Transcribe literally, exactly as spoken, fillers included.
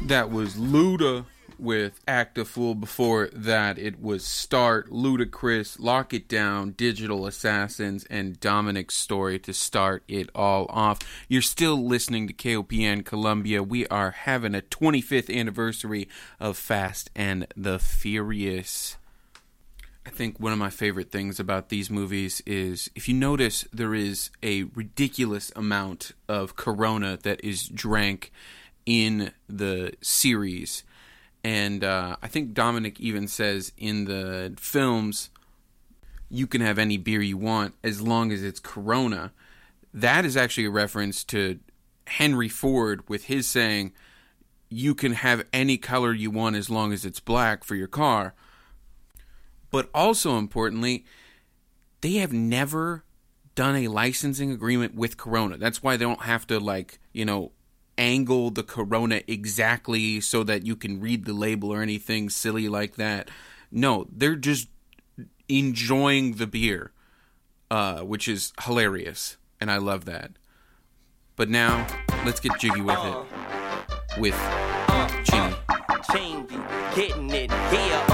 That was Luda with Act a Fool. Before that, it was Start, Ludacris, Lock It Down, Digital Assassins, and Dominic's Story to start it all off. You're still listening to K O P N Columbia. We are having a twenty-fifth anniversary of Fast and the Furious. I think one of my favorite things about these movies is, if you notice, there is a ridiculous amount of Corona that is drank in the series. And uh, I think Dominic even says in the films, you can have any beer you want as long as it's Corona. That is actually a reference to Henry Ford with his saying, you can have any color you want as long as it's black for your car. But also importantly, they have never done a licensing agreement with Corona. That's why they don't have to, like, you know, angle the Corona exactly so that you can read the label or anything silly like that. No, they're just enjoying the beer, uh, which is hilarious, and I love that. But now, let's get jiggy with it, with Chingy. Chingy, getting it, yeah.